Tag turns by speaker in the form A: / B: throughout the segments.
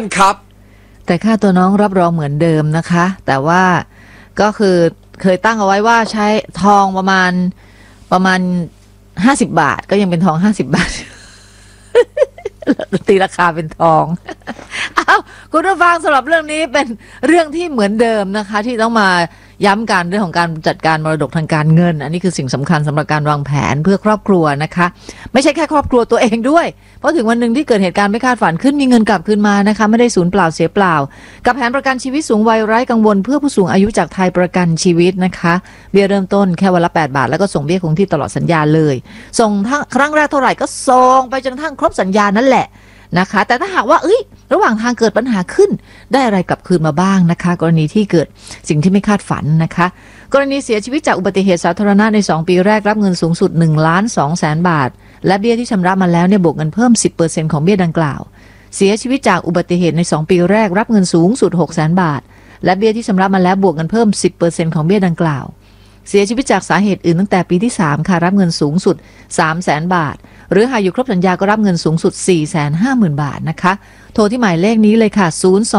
A: ครับ
B: แต่ค่าตัวน้องรับรองเหมือนเดิมนะคะแต่ว่าก็คือเคยตั้งเอาไว้ว่าใช้ทองประมาณ50 บาทก็ยังเป็นทอง50 บาท ตีราคาเป็นทองอ้าวคุณผู้ฟังสำหรับเรื่องนี้เป็นเรื่องที่เหมือนเดิมนะคะที่ต้องมาย้ำกันเรื่องของการจัดการมรดกทางการเงินอันนี้คือสิ่งสำคัญสำหรับการวางแผนเพื่อครอบครัวนะคะไม่ใช่แค่ครอบครัวตัวเองด้วยเพราะถึงวันหนึ่งที่เกิดเหตุการณ์ไม่คาดฝันขึ้นมีเงินกลับคืนมานะคะไม่ได้สูญเปล่าเสียเปล่ากับแผนประกันชีวิตสูงวัยไร้กังวลเพื่อผู้สูงอายุจากไทยประกันชีวิตนะคะเบี้ยเริ่มต้นแค่วันละ8 บาทแล้วก็ส่งเบี้ยคงที่ตลอดสัญญาเลยส่งทั้งครั้งแรกเท่าไหร่ก็ส่งไปจนกระทั่งครบสัญญานั่นแหละนะคะแต่ถ้าหากว่าระหว่างทางเกิดปัญหาขึ้นได้อะไรกลับคืนมาบ้างนะคะกรณีที่เกิดสิ่งที่ไม่คาดฝันนะคะกรณีเสียชีวิตจากอุบัติเหตุสาธารณะใน2 ปีแรกรับเงินสูงสุด 1,200,000 บาทและเบี้ยที่ชำระมาแล้วเนี่ยบวกเงินเพิ่ม 10% ของเบี้ยดังกล่าวเสียชีวิตจากอุบัติเหตุใน2 ปีแรกรับเงินสูงสุด 600,000 บาทและเบี้ยที่ชำระมาแล้วบวกเงินเพิ่ม 10% ของเบี้ยดังกล่าวเสียชีวิตจากสาเหตุอื่นตั้งแต่ปีที่3ค่ะรับเงินสูงสุด 300,000 บาทหรือหากอยู่ครบสัญญาก็รับเงินสูงสุด 450,000 บาทนะคะโทรที่หมายเลขนี้เลยค่ะ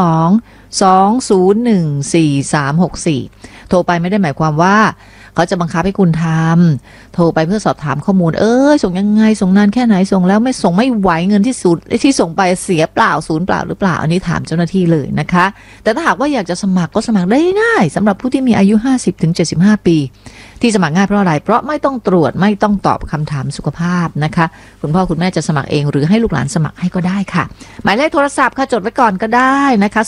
B: 02-201-4364โทรไปไม่ได้หมายความว่าเขาจะบังคับให้คุณทำโทรไปเพื่อสอบถามข้อมูลส่งยังไงส่งนานแค่ไหนส่งแล้วไม่ส่งไม่ไหวเงินที่ส่งไปเสียเปล่าศูนย์เปล่าหรือเปล่าอันนี้ถามเจ้าหน้าที่เลยนะคะแต่ถ้าหากว่าอยากจะสมัครก็สมัครได้ง่ายสำหรับผู้ที่มีอายุ 50-75 ปีที่สมัครง่ายเพราะอะไรเพราะไม่ต้องตรวจไม่ต้องตอบคำถามสุขภาพนะคะคุณพ่อคุณแม่จะสมัครเองหรือให้ลูกหลานสมัครให้ก็ได้ค่ะหมายเลขโทรศัพท์ค่ะจดไว้ก่อนก็ได้นะคะ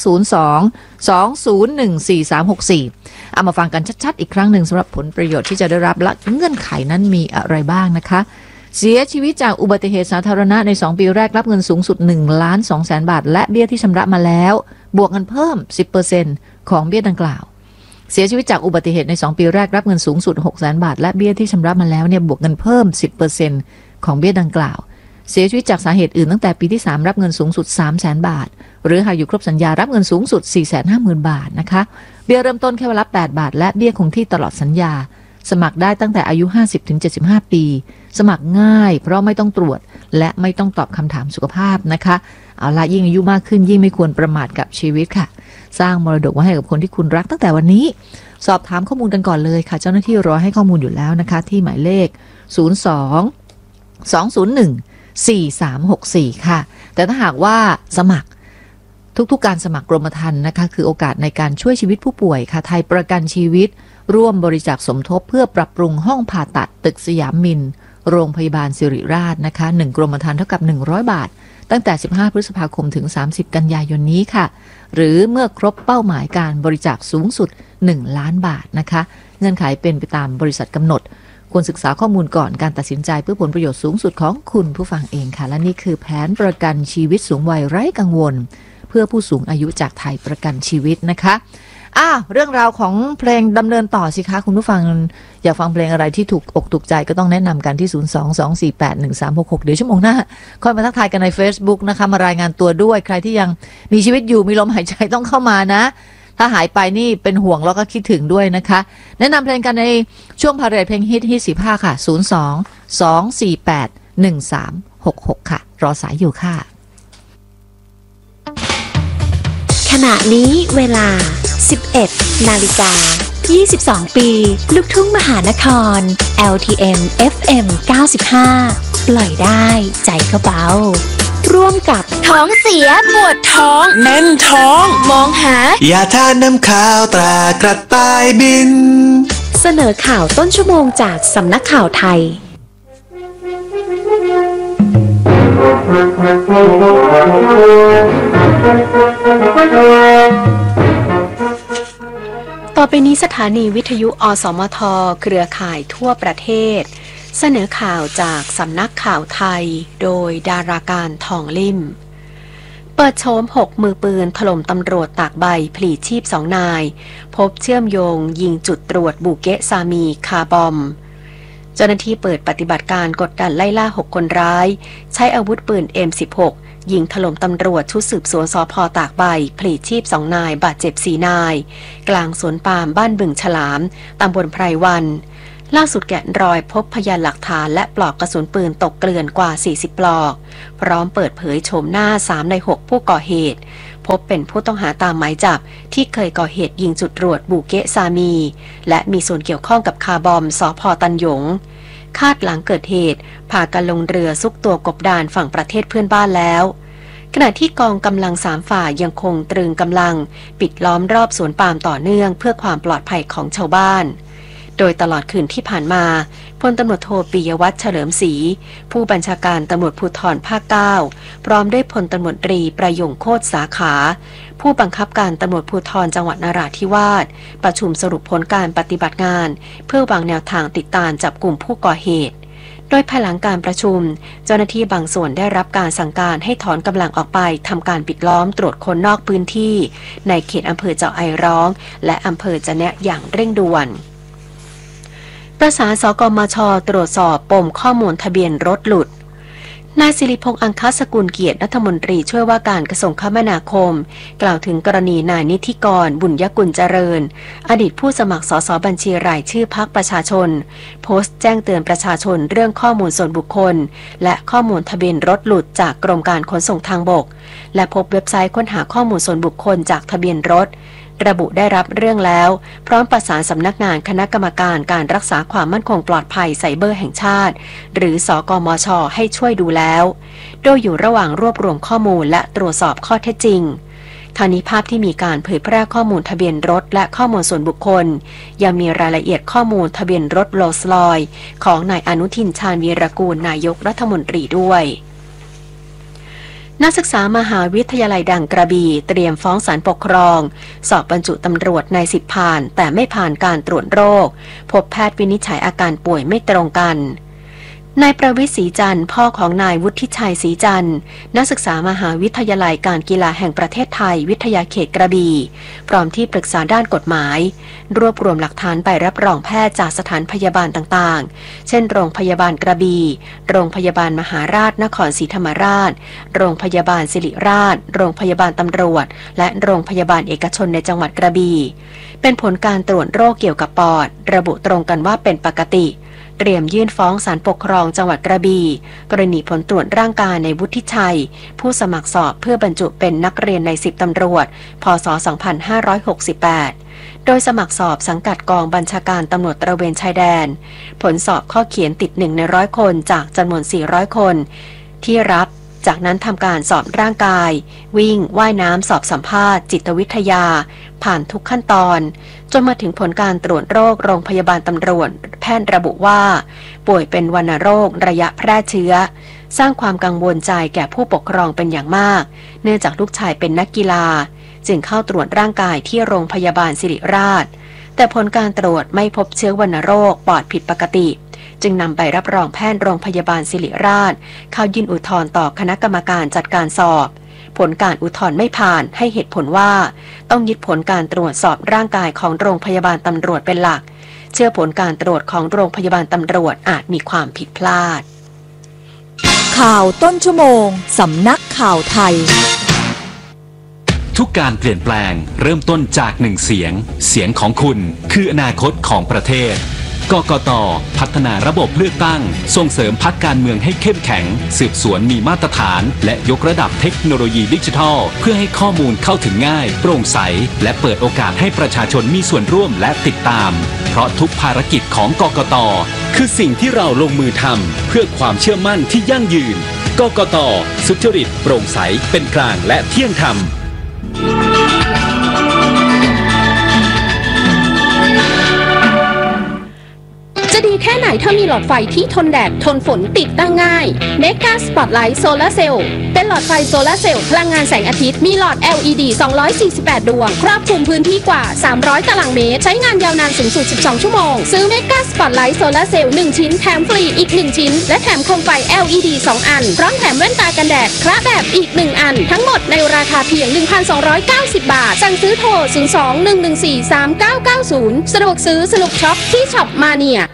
B: 02-201-4364เอามาฟังกันชัดๆอีกครั้งหนึ่งสำหรับผลประโยชน์ที่จะได้รับและเงื่อนไขนั้นมีอะไรบ้างนะคะเสียชีวิตจากอุบัติเหตุสาธารณะใน2 ปีแรกรับเงินสูงสุด 1,200,000 บาทและเบี้ยที่ชำระมาแล้วบวกเงินเพิ่ม 10% ของเบี้ยดังกล่าวเสียชีวิตจากอุบัติเหตุใน2 ปีแรกรับเงินสูงสุด 600,000 บาทและเบี้ยที่ชำระมาแล้วเนี่ยบวกเงินเพิ่ม 10% ของเบี้ยดังกล่าวเสียชีวิตจากสาเหตุอื่นตั้งแต่ปีที่3รับเงินสูงสุด 300,000 บาทหรือหากอยู่ครบสัญญารับเงินสูงสุด 450,000 บาทนะคะเบี้ยเริ่มต้นแค่วันละ8 บาทและเบี้ยคงที่ตลอดสัญญาสมัครได้ตั้งแต่อายุ 50-75 ปีสมัครง่ายเพราะไม่ต้องตรวจและไม่ต้องตอบคำถามสุขภาพนะคะเอาละยิ่งอายุมากขึ้นยิ่งไม่ควรประมาทกับชีวิตค่ะสร้างมรดกไว้ให้กับคนที่คุณรักตั้งแต่วันนี้สอบถามข้อมูลกันก่อนเลยค่ะเจ้าหน้าที่รอให้ข้อมูลอยู่แล้วนะคะที่หมายเลข02-201-4364ค่ะแต่ถ้าหากว่าสมัครทุกๆการสมัครกรมธรรม์นะคะคือโอกาสในการช่วยชีวิตผู้ป่วยค่ะไทยประกันชีวิตร่วมบริจาคสมทบเพื่อปรับปรุงห้องผ่าตัดตึกสยามมินโรงพยาบาลสิริราชนะคะ1กรมธรรม์เท่ากับ100 บาทตั้งแต่15 พฤษภาคมถึง30 กันยายนนี้ค่ะหรือเมื่อครบเป้าหมายการบริจาคสูงสุด1 ล้านบาทนะคะเงื่อนไขเป็นไปตามบริษัทกำหนดควรศึกษาข้อมูลก่อนการตัดสินใจเพื่อผลประโยชน์สูงสุดของคุณผู้ฟังเองค่ะและนี่คือแผนประกันชีวิตสูงวัยไร้กังวลเพื่อผู้สูงอายุจากไทยประกันชีวิตนะคะเรื่องราวของเพลงดำเนินต่อสิคะคุณผู้ฟังอยากฟังเพลงอะไรที่ถูกอกถูกใจก็ต้องแนะนำกันที่02-248-1366เดี๋ยวชั่วโมงหน้าค่อยมาทักทายกันใน Facebook นะคะมารายงานตัวด้วยใครที่ยังมีชีวิตอยู่มีลมหายใจต้องเข้ามานะถ้าหายไปนี่เป็นห่วงแล้วก็คิดถึงด้วยนะคะแนะนำเพลงกันในช่วงพาเรดเพลงฮิต15ค่ะ02-248-1366ค่ะรอสายอยู่ค่ะ
C: ขณะนี้เวลา 11 นาฬิกา 22 ปีลูกทุ่งมหานคร LTM FM 95 ปล่อยได้ใจก็เบาร่วมกับ
D: ท้องเสียปวดท้อง
A: แน่นท้อง
D: มองหาย
E: าทานน้ำข้าวตรากระต่ายบิน
C: เสนอข่าวต้นชั่วโมงจากสำนักข่าวไทยต่อไปนี้สถานีวิทยุอสมทเครือข่ายทั่วประเทศเสนอข่าวจากสำนักข่าวไทยโดยดาราการทองลิ่มเปิดโฉม6มือปืนถล่มตำรวจตากใบพลีชีพ2 นายพบเชื่อมโยงยิงจุดตรวจบูเกะซามีคาร์บอมเจ้าหน้าที่เปิดปฏิบัติการกดดันไล่ล่า6 คนร้ายใช้อาวุธปืน M16 ยิงถล่มตำรวจชุดสืบสวนสภ.ตากใบพลีชีพ2 นายบาดเจ็บ4 นายกลางสวนปาล์มบ้านบึงฉลามตำบลไพรวันล่าสุดแกะรอยพบพยานหลักฐานและปลอกกระสุนปืนตกเกลื่อนกว่า40 ปลอกพร้อมเปิดเผยโฉมหน้า3 ใน 6 ผู้ก่อเหตุพบเป็นผู้ต้องหาตามหมายจับที่เคยก่อเหตุยิงจุดตรวจบูเกะซามีและมีส่วนเกี่ยวข้องกับคาร์บอมสภ.ตันหยงคาดหลังเกิดเหตุพากันลงเรือซุกตัวกบดานฝั่งประเทศเพื่อนบ้านแล้วขณะที่กองกำลัง3ฝ่ายยังคงตรึงกำลังปิดล้อมรอบสวนปาล์มต่อเนื่องเพื่อความปลอดภัยของชาวบ้านโดยตลอดคืนที่ผ่านมาพลตำรวจโทปิยวัฒน์เฉลิมศรีผู้บัญชาการตำรวจภูธรภาค 9พร้อมด้วยพลตำรวจตรีประยงโคตรสาขาผู้บังคับการตำรวจภูธรจังหวัดนราธิวาสประชุมสรุปผลการปฏิบัติงานเพื่อวางแนวทางติดตามจับกลุ่มผู้ก่อเหตุโดยภายหลังการประชุมเจ้าหน้าที่บางส่วนได้รับการสั่งการให้ถอนกำลังออกไปทำการปิดล้อมตรวจคนนอกพื้นที่ในเขตอำเภอเจาะไอร้องและอำเภอจะแนะอย่างเร่งด่วนประสานสกมช.ตรวจสอบปมข้อมูลทะเบียนรถหลุดนายสิริพงษ์อังคสกุลเกียรติรัฐมนตรีช่วยว่าการกระทรวงคมนาคมกล่าวถึงกรณีนายนิธิกรบุญยกุลเจริญอดีตผู้สมัครสสบัญชีรายชื่อพรรคประชาชนโพสต์แจ้งเตือนประชาชนเรื่องข้อมูลส่วนบุคคลและข้อมูลทะเบียนรถหลุดจากกรมการขนส่งทางบกและพบเว็บไซต์ค้นหาข้อมูลส่วนบุคคลจากทะเบียนรถระบุได้รับเรื่องแล้วพร้อมประสานสำนักงานคณะกรรมการการรักษาความมั่นคงปลอดภัยไซเบอร์แห่งชาติหรือสกมช.ให้ช่วยดูแล้วโดยอยู่ระหว่างรวบรวมข้อมูลและตรวจสอบข้อเท็จจริงทางนี้ภาพที่มีการเผยแพร่ข้อมูลทะเบียนรถและข้อมูลส่วนบุคคลยังมีรายละเอียดข้อมูลทะเบียนรถโรลส์รอยซ์ของนายอนุทินชาญวีรกูลนายกรัฐมนตรีด้วยนักศึกษามหาวิทยาลัยดังกระบี่เตรียมฟ้องศาลปกครองสอบบรรจุตำรวจใน10ผ่านแต่ไม่ผ่านการตรวจโรคพบแพทย์วินิจฉัยอาการป่วยไม่ตรงกันนายประวิตรศรีจันทร์พ่อของนายวุฒิชัยศรีจันทร์นักศึกษามหาวิทยาลัยการกีฬาแห่งประเทศไทยวิทยาเขตกระบี่พร้อมที่ปรึกษาด้านกฎหมายรวบรวมหลักฐานใบรับรองแพทย์จากสถานพยาบาลต่างๆเช่นโรงพยาบาลกระบี่โรงพยาบาลมหาราชนครศรีธรรมราชโรงพยาบาลศิริราชโรงพยาบาลตำรวจและโรงพยาบาลเอกชนในจังหวัดกระบี่เป็นผลการตรวจโรคเกี่ยวกับปอดระบุตรงกันว่าเป็นปกติเตรียมยื่นฟ้องศาลปกครองจังหวัดกระบี่กรณีผลตรวจร่างกายในวุฒิชัยผู้สมัครสอบเพื่อบรรจุเป็นนักเรียนใน10ตำรวจพ.ศ. 2568โดยสมัครสอบสังกัดกองบัญชาการตำรวจตระเวนชายแดนผลสอบข้อเขียนติด1ใน100คนจากจำนวน400คนที่รับจากนั้นทำการสอบร่างกายวิ่งว่ายน้ำสอบสัมภาษณ์จิตวิทยาผ่านทุกขั้นตอนจนมาถึงผลการตรวจโรคโรงพยาบาลตำรวจแพทย์ระบุว่าป่วยเป็นวัณโรคระยะแพร่เชื้อสร้างความกังวลใจแก่ผู้ปกครองเป็นอย่างมากเนื่องจากลูกชายเป็นนักกีฬาจึงเข้าตรวจร่างกายที่โรงพยาบาลศิริราชแต่ผลการตรวจไม่พบเชื้อวัณโรคปอดผิดปกติจึงนำใบรับรองแพทย์โรงพยาบาลศิริราชเข้ายื่นอุทธรณ์ต่อคณะกรรมการจัดการสอบผลการอุทธรณ์ไม่ผ่านให้เหตุผลว่าต้องยึดผลการตรวจสอบร่างกายของโรงพยาบาลตำรวจเป็นหลักเชื่อผลการตรวจของโรงพยาบาลตำรวจอาจมีความผิดพลาด
A: ข่าวต้นชั่วโมงสำนักข่าวไทย
F: ทุกการเปลี่ยนแปลงเริ่มต้นจากหนึ่งเสียงเสียงของคุณคืออนาคตของประเทศกกต.พัฒนาระบบเลือกตั้งส่งเสริมพรรคการเมืองให้เข้มแข็งสืบสวนมีมาตรฐานและยกระดับเทคโนโลยีดิจิทัลเพื่อให้ข้อมูลเข้าถึงง่ายโปร่งใสและเปิดโอกาสให้ประชาชนมีส่วนร่วมและติดตามเพราะทุกภารกิจของกกต.คือสิ่งที่เราลงมือทำเพื่อความเชื่อมั่นที่ยั่งยืนกกต.สุจริตโปร่งใสเป็นกลางและเที่ยงธรรม
G: จะดีแค่ไหนถ้ามีหลอดไฟที่ทนแดดทนฝนติดตั้งง่าย Mega Spotlight Solar Cell เป็นหลอดไฟโซลาร์เซลล์พลังงานแสงอาทิตย์มีหลอด LED 248 ดวงครอบคลุมพื้นที่กว่า300ตารางเมตรใช้งานยาวนานสูงสุด12ชั่วโมงซื้อ Mega Spotlight Solar Cell 1ชิ้นแถมฟรีอีก1ชิ้นและแถมโคมไฟ LED 2 อันพร้อมแถมแว่นตากันแดดคละแบบอีก1อันทั้งหมดในราคาเพียง 1,290 บาทสั่งซื้อโทร 02-114-3990 สะดวกซื้อสนุกช็อปที่ช็อปมาเนีย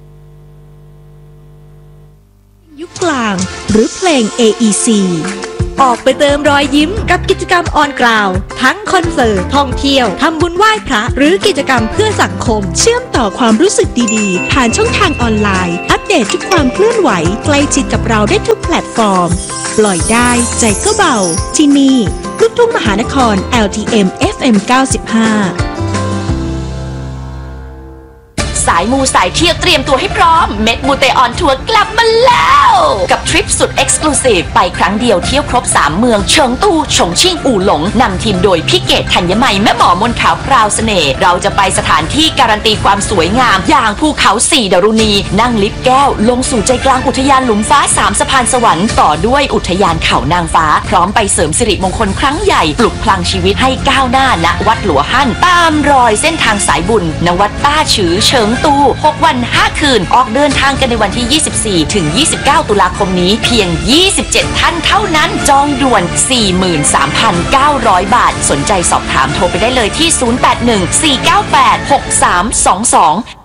A: ยุคกลางหรือเพลง AEC ออกไปเติมรอยยิ้มกับกิจกรรมออนกราวทั้งคอนเสิร์ตท่องเที่ยวทำบุญไหว้พระหรือกิจกรรมเพื่อสังคม
H: เชื่อมต่อความรู้สึกดีๆผ่านช่องทางออนไลน์อัปเดตทุกความเคลื่อนไหวใกล้ชิดกับเราได้ทุกแพลตฟอร์มปล่อยได้ใจก็เบาที่นี่ลูกทุ่งมหานคร LTM FM 95
I: สายมูสายเที่ยวเตรียมตัวให้พร้อมเม็ดมูเตออนทัวร์กลับมาแล้วกับทริปสุดเอ็กซ์คลูซีฟไปครั้งเดียวเที่ยวครบ3เมืองเฉิงตูฉงชิ่งอู่หลงนำทีมโดยพี่เกตธัญไมแม่หมอมนขาวพราวเสน่ห์เราจะไปสถานที่การันตีความสวยงามอย่างภูเขา4ดารุณีนั่งลิฟต์แก้วลงสู่ใจกลางอุทยานหลุมฟ้า3สะพานสวรรค์ต่อด้วยอุทยานเขานางฟ้าพร้อมไปเสริมสิริมงคลครั้งใหญ่ปลุกพลังชีวิตให้ก้าวหน้าณวัดหลัวฮั่นตามรอยเส้นทางสายบุญณวัดต้าฉือเฉิงตู6 วัน 5 คืนออกเดินทางกันในวันที่ 24 ถึง 29 ตุลาคมนี้เพียง 27 ท่านเท่านั้นจองด่วน 43,900 บาทสนใจสอบถามโทรไปได้เลยที่ 081 498 6322